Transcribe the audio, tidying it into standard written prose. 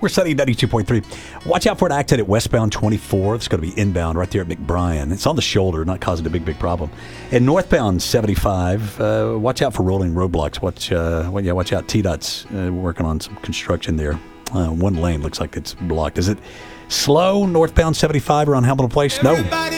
We're Sunny 92.3. Watch out for an accident at westbound 24. It's going to be inbound right there at McBrien. It's on the shoulder, not causing a big problem. And northbound 75, watch out for rolling roadblocks. Watch out. TDOT's working on some construction there. One lane looks like it's blocked. Is it slow northbound 75 around Hamilton Place? No.